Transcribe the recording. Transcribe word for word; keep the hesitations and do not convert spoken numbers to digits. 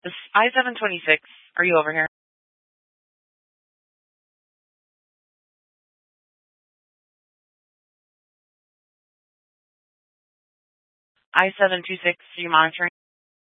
This I seven twenty-six. Are you over here? I seven two six. Are you monitoring?